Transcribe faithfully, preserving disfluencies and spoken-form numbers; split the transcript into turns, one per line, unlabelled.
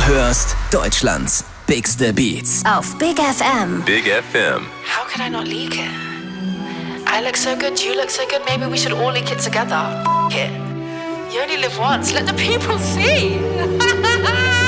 hörst Deutschlands bigste Beats
auf Big F M.
Big F M.
How can I not leak it? I look so good, you look so good, maybe we should all leak it together. F it. You only live once, let the people see.